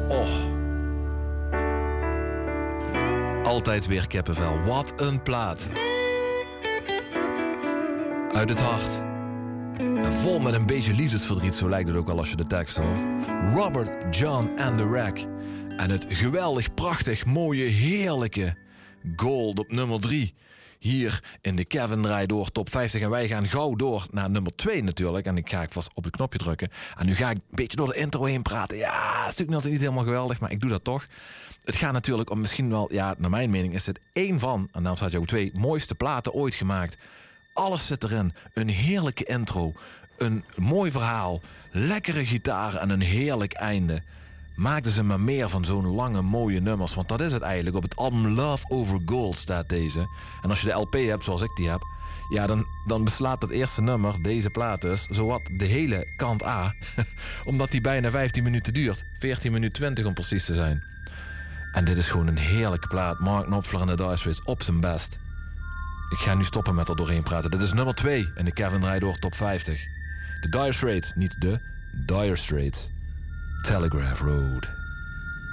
Och. Altijd weer kippenvel. Wat een plaat. Uit het hart. En vol met een beetje liefdesverdriet, zo lijkt het ook al als je de tekst hoort. Robert, John and the Wreck. En het geweldig, prachtig, mooie, heerlijke Gold op nummer 3. Hier in de Kevin Draai Door Top 50. En wij gaan gauw door naar nummer 2 natuurlijk. En ik ga vast op het knopje drukken. En nu ga ik een beetje door de intro heen praten. Ja, het is natuurlijk altijd niet helemaal geweldig, maar ik doe dat toch. Het gaat natuurlijk om misschien wel, ja, naar mijn mening is het één van, en daarom staat je ook 2, mooiste platen ooit gemaakt. Alles zit erin. Een heerlijke intro. Een mooi verhaal. Lekkere gitaar en een heerlijk einde. Maakten ze maar meer van zo'n lange mooie nummers. Want dat is het eigenlijk. Op het album Love Over Gold staat deze. En als je de LP hebt zoals ik die heb, ja, dan beslaat het eerste nummer, deze plaat dus, zowat de hele kant A. Omdat die bijna 15 minuten duurt. 14 minuten 20 om precies te zijn. En dit is gewoon een heerlijke plaat. Mark Knopfler en de Dire Straits op zijn best. Ik ga nu stoppen met er doorheen praten. Dit is nummer 2 in de Kevin Draai Door Top 50. De Dire Straits, niet de Dire Straits. Telegraph Road.